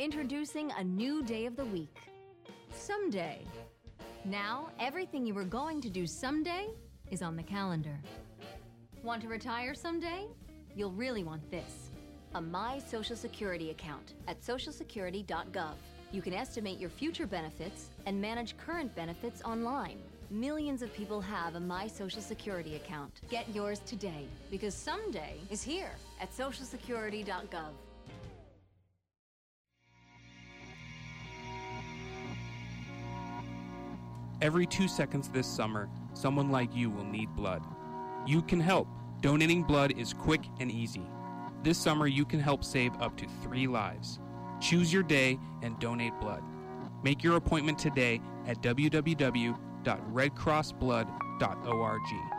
Introducing a new day of the week. Someday. Now, everything you were going to do someday is on the calendar. Want to retire someday? You'll really want this. A My Social Security account at socialsecurity.gov. You can estimate your future benefits and manage current benefits online. Millions of people have a My Social Security account. Get yours today, because someday is here at socialsecurity.gov. Every 2 seconds this summer, someone like you will need blood. You can help. Donating blood is quick and easy. This summer, you can help save up to 3 lives. Choose your day and donate blood. Make your appointment today at www.redcrossblood.org.